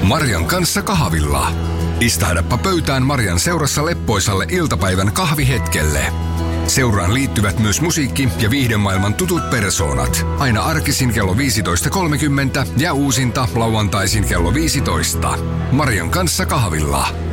Marian kanssa kahvilla. Istahdappa pöytään Marian seurassa leppoisalle iltapäivän kahvihetkelle. Seuraan liittyvät myös musiikki- ja viihdemaailman tutut persoonat. Aina arkisin kello 15.30 ja uusinta lauantaisin kello 15. Marian kanssa kahvilla.